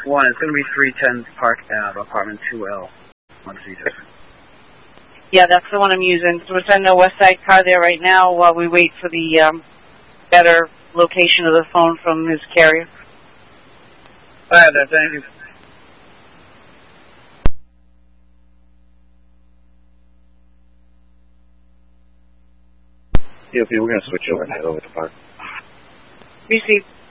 one. It's going to be 310 Park Ave, apartment 2L. Yeah, that's the one I'm using. So we're sending a West Side car there right now while we wait for the better location of the phone from his carrier. I have that, thank you. Yeah, we're going to switch over and head over to Park. Receive.